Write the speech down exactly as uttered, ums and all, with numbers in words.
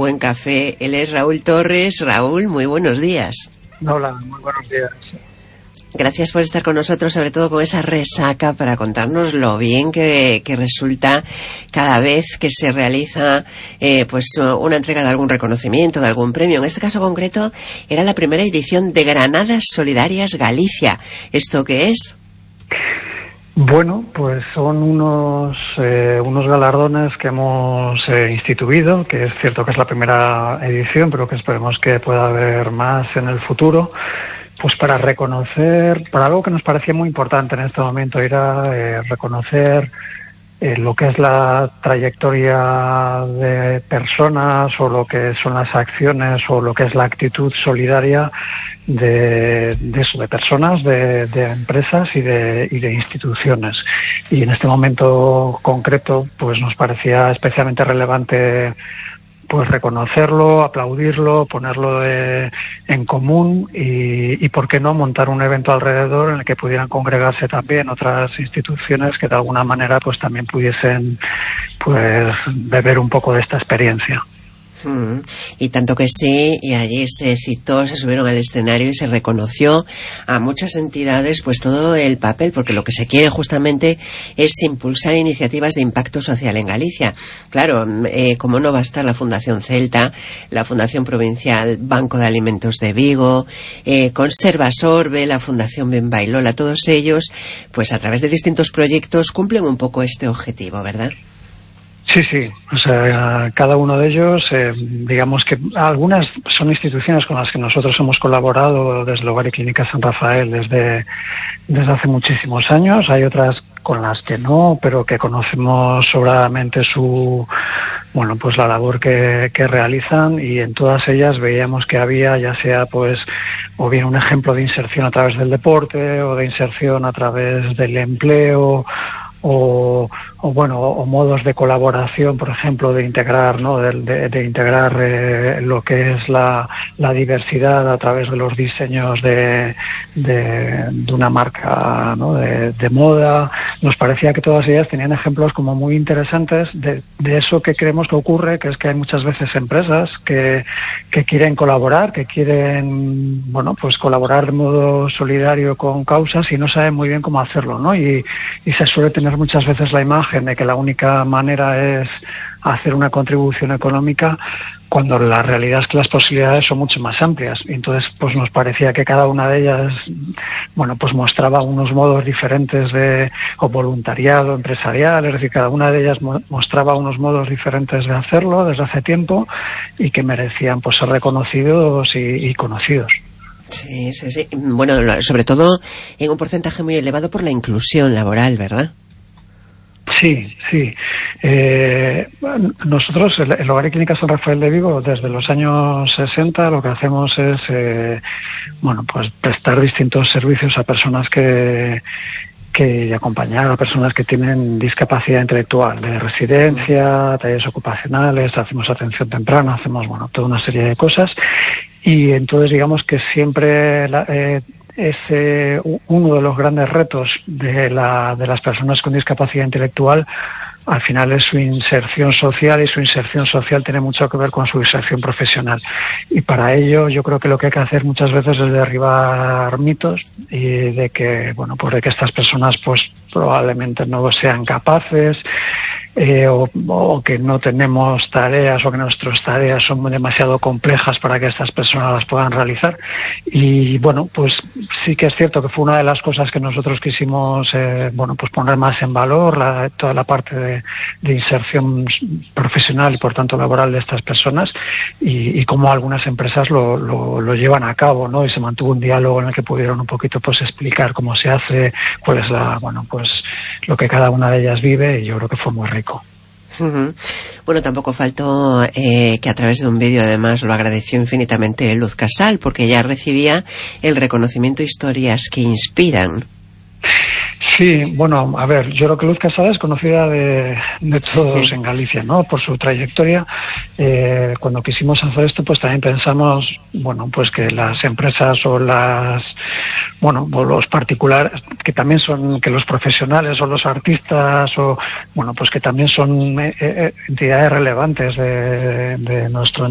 buen café. Él es Raúl Torres. Raúl, muy buenos días. Hola, muy buenos días. Gracias por estar con nosotros, sobre todo con esa resaca, para contarnos lo bien que, que resulta cada vez que se realiza eh, pues una entrega de algún reconocimiento, de algún premio. En este caso concreto era la primera edición de Granadas Solidarias Galicia. ¿Esto qué es? Bueno, pues son unos eh, unos galardones que hemos eh, instituido, que es cierto que es la primera edición, pero que esperemos que pueda haber más en el futuro. Pues para reconocer, para algo que nos parecía muy importante en este momento, era eh, reconocer eh, lo que es la trayectoria de personas o lo que son las acciones o lo que es la actitud solidaria de, de eso, de personas, de, de empresas y de, y de instituciones. Y en este momento concreto, pues nos parecía especialmente relevante pues reconocerlo, aplaudirlo, ponerlo de, en común y, y, ¿por qué no?, montar un evento alrededor en el que pudieran congregarse también otras instituciones que de alguna manera pues también pudiesen pues beber un poco de esta experiencia. Mm, y tanto que sí, y allí se citó, se subieron al escenario y se reconoció a muchas entidades pues todo el papel, porque lo que se quiere justamente es impulsar iniciativas de impacto social en Galicia. Claro, eh, como no va a estar la Fundación Celta, la Fundación Provincial Banco de Alimentos de Vigo, eh, Conserva Sorbe, la Fundación Ben Bailola, todos ellos, pues a través de distintos proyectos cumplen un poco este objetivo, ¿verdad? Sí, sí, o sea, cada uno de ellos, eh, digamos que algunas son instituciones con las que nosotros hemos colaborado desde el Hogar y Clínica San Rafael desde, desde hace muchísimos años. Hay otras con las que no, pero que conocemos sobradamente su, bueno, pues la labor que, que realizan, y en todas ellas veíamos que había, ya sea pues o bien un ejemplo de inserción a través del deporte o de inserción a través del empleo, o, o bueno, o modos de colaboración, por ejemplo, de integrar, ¿no?, de, de, de integrar eh, lo que es la, la diversidad a través de los diseños de, de, de una marca, ¿no?, de, de moda. Nos parecía que todas ellas tenían ejemplos como muy interesantes de, de eso que creemos que ocurre, que es que hay muchas veces empresas que, que quieren colaborar, que quieren, bueno, pues colaborar de modo solidario con causas y no saben muy bien cómo hacerlo, ¿no? Y, y se suele tener muchas veces la imagen de que la única manera es hacer una contribución económica, cuando la realidad es que las posibilidades son mucho más amplias. Y entonces pues nos parecía que cada una de ellas, bueno, pues mostraba unos modos diferentes de o voluntariado empresarial, es decir, cada una de ellas mo- mostraba unos modos diferentes de hacerlo desde hace tiempo y que merecían pues ser reconocidos y, y conocidos. Sí, sí, sí. Bueno, sobre todo en un porcentaje muy elevado por la inclusión laboral, ¿verdad? Sí, sí. Eh, nosotros, el, el Hogar y Clínica San Rafael de Vigo, desde los años sesenta, lo que hacemos es, eh, bueno, pues prestar distintos servicios a personas que que acompañar a personas que tienen discapacidad intelectual, de residencia, talleres ocupacionales, hacemos atención temprana, hacemos, bueno, toda una serie de cosas. Y entonces digamos que siempre la, eh, es eh, uno de los grandes retos de, la, de las personas con discapacidad intelectual, al final es su inserción social, y su inserción social tiene mucho que ver con su inserción profesional. Y para ello yo creo que lo que hay que hacer muchas veces es derribar mitos y de que, bueno, pues de que estas personas pues probablemente no sean capaces, Eh, o, o que no tenemos tareas, o que nuestras tareas son demasiado complejas para que estas personas las puedan realizar. Y bueno, pues sí que es cierto que fue una de las cosas que nosotros quisimos eh, bueno, pues poner más en valor, la, toda la parte de, de inserción profesional y por tanto laboral de estas personas, y, y cómo algunas empresas lo, lo, lo llevan a cabo, ¿no? Y se mantuvo un diálogo en el que pudieron un poquito pues explicar cómo se hace, cuál es la, bueno, pues lo que cada una de ellas vive, y yo creo que fue muy rico. Uh-huh. Bueno, tampoco faltó eh, que a través de un vídeo además lo agradeció infinitamente Luz Casal, porque ya recibía el reconocimiento Historias que Inspiran. Sí, bueno, a ver, yo creo que Luz Casal es conocida de, de todos en Galicia, ¿no? Por su trayectoria. Eh, cuando quisimos hacer esto, pues también pensamos, bueno, pues que las empresas o las, bueno, o los particulares, que también son, que los profesionales o los artistas, o, bueno, pues que también son eh, eh, entidades relevantes de, de nuestro